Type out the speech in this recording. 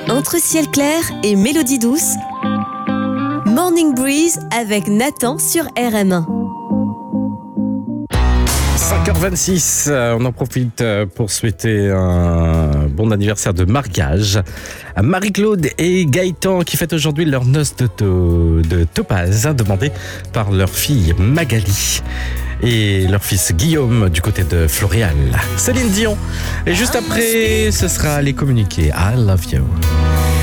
Entre ciel clair et mélodie douce, Morning Breeze avec Nathan sur RM1. 5h26, on en profite pour souhaiter un bon anniversaire de mariage à Marie-Claude et Gaëtan qui fêtent aujourd'hui leur noces de Topaz, demandées par leur fille Magali et leur fils Guillaume du côté de Floréal. Céline Dion. Et juste après, ce sera les communiqués. I love you.